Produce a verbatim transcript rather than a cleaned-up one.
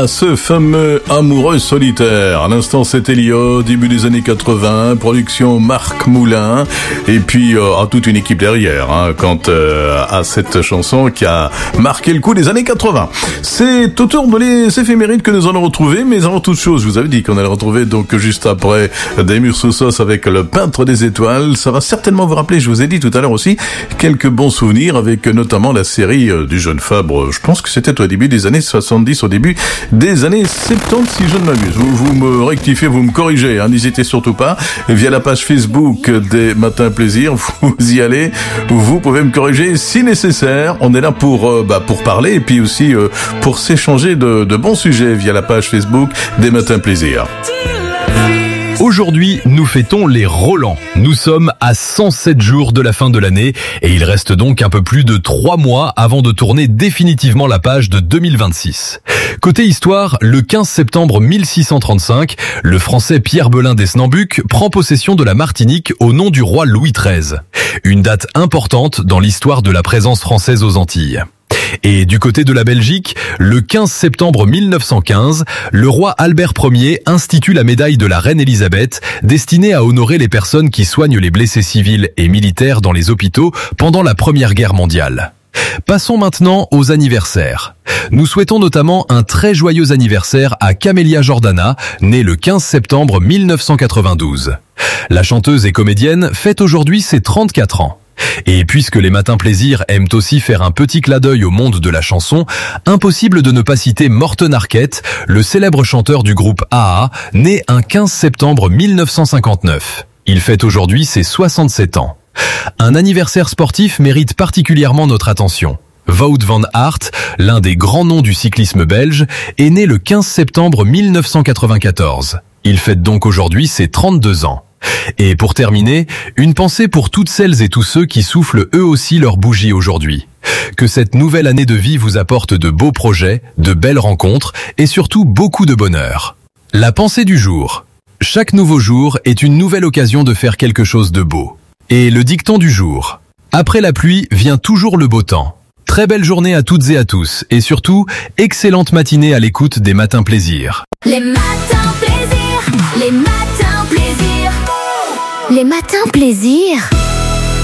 Ah, ce fameux amoureux solitaire. À l'instant, c'était Elio, début des années quatre-vingts, production Marc Moulin, et puis euh, à toute une équipe derrière, hein, quant euh, à cette chanson qui a marqué le coup des années quatre-vingts. C'est autour de les éphémérides que nous allons retrouver, mais avant toute chose, je vous avais dit qu'on allait retrouver donc juste après Daimur Sosos avec le peintre des étoiles. Ça va certainement vous rappeler, je vous ai dit tout à l'heure aussi, quelques bons souvenirs avec notamment la série euh, du jeune Fabre. Je pense que c'était au début des années soixante-dix, au début des années soixante-dix, si je ne m'abuse. Vous, vous me rectifiez, vous me corrigez, hein, n'hésitez surtout pas. Via la page Facebook des Matins Plaisir, vous y allez, vous pouvez me corriger si nécessaire. On est là pour euh, bah, pour parler et puis aussi euh, pour s'échanger de, de bons sujets via la page Facebook des Matins Plaisir. Aujourd'hui, nous fêtons les Roland. Nous sommes à cent sept jours de la fin de l'année et il reste donc un peu plus de trois mois avant de tourner définitivement la page de deux mille vingt-six. Côté histoire, le quinze septembre mille six cent trente-cinq, le français Pierre Belin d'Esnambuc prend possession de la Martinique au nom du roi Louis treize. Une date importante dans l'histoire de la présence française aux Antilles. Et du côté de la Belgique, le quinze septembre mille neuf cent quinze, le roi Albert Ier institue la médaille de la reine Élisabeth, destinée à honorer les personnes qui soignent les blessés civils et militaires dans les hôpitaux pendant la Première Guerre mondiale. Passons maintenant aux anniversaires. Nous souhaitons notamment un très joyeux anniversaire à Camélia Jordana, née le quinze septembre mille neuf cent quatre-vingt-douze. La chanteuse et comédienne fête aujourd'hui ses trente-quatre ans. Et puisque les Matins Plaisir aiment aussi faire un petit clin d'œil au monde de la chanson, impossible de ne pas citer Morten Harket, le célèbre chanteur du groupe A A, né un quinze septembre mille neuf cent cinquante-neuf. Il fête aujourd'hui ses soixante-sept ans. Un anniversaire sportif mérite particulièrement notre attention. Wout van Aert, l'un des grands noms du cyclisme belge, est né le quinze septembre mille neuf cent quatre-vingt-quatorze. Il fête donc aujourd'hui ses trente-deux ans. Et pour terminer, une pensée pour toutes celles et tous ceux qui soufflent eux aussi leur bougie aujourd'hui. Que cette nouvelle année de vie vous apporte de beaux projets, de belles rencontres et surtout beaucoup de bonheur. La pensée du jour. Chaque nouveau jour est une nouvelle occasion de faire quelque chose de beau. Et le dicton du jour. Après la pluie vient toujours le beau temps. Très belle journée à toutes et à tous et surtout, excellente matinée à l'écoute des Matins Plaisir. Les Matins Plaisir, les Matins Plaisir. Les Matins Plaisir.